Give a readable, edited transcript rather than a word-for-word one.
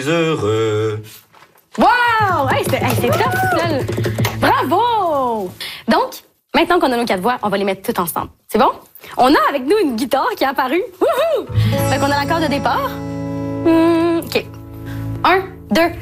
Heureux. Wow! Hey, c'est top, ça. Bravo! Donc, maintenant qu'on a nos 4 voix, on va les mettre toutes ensemble. C'est bon? On a avec nous une guitare qui est apparue. Wouhou! Fait qu'on a l'accord de départ. OK. 1, 2,